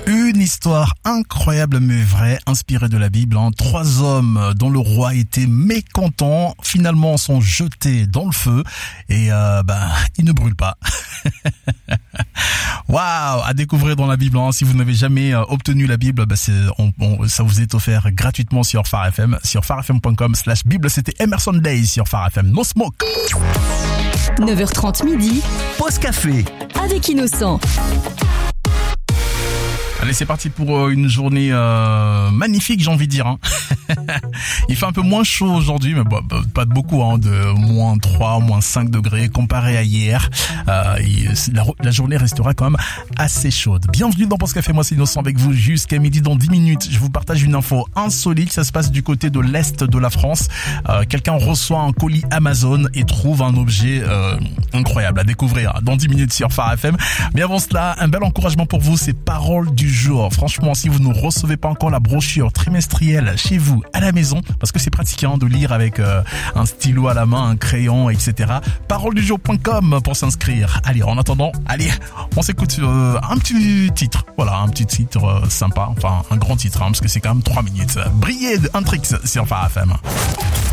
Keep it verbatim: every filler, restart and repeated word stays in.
Une histoire incroyable mais vraie, inspirée de la Bible. Hein. Trois hommes dont le roi était mécontent, finalement sont jetés dans le feu et euh, ben ils ne brûlent pas. Waouh, à découvrir dans la Bible. Hein. Si vous n'avez jamais euh, obtenu la Bible, bah c'est, on, on, ça vous est offert gratuitement sur Phare F M, sur pharefm point com slash Bible. C'était Emerson Days sur Phare F M. No smoke. neuf heures trente midi. Pause café. Avec Innocent. Allez, c'est parti pour une journée euh, magnifique, j'ai envie de dire. Hein. Il fait un peu moins chaud aujourd'hui, mais bon, pas de beaucoup, hein, de moins trois, moins cinq degrés comparé à hier. Euh, la, la journée restera quand même assez chaude. Bienvenue dans Pause Café, moi c'est Innocent avec vous jusqu'à midi. Dans dix minutes, je vous partage une info insolite. Ça se passe du côté de l'Est de la France. Euh, quelqu'un reçoit un colis Amazon et trouve un objet euh, incroyable à découvrir dans dix minutes sur Phare F M. Mais avant cela, un bel encouragement pour vous, c'est Paroles du jour. Franchement, si vous ne recevez pas encore la brochure trimestrielle chez vous à la maison, parce que c'est pratique hein, de lire avec euh, un stylo à la main, un crayon, et cetera. paroles du jour point com pour s'inscrire. Allez, en attendant, allez, on s'écoute euh, un petit titre. Voilà, un petit titre euh, sympa, enfin un grand titre, hein, parce que c'est quand même trois minutes. Briller de Huntrix sur Phare F M.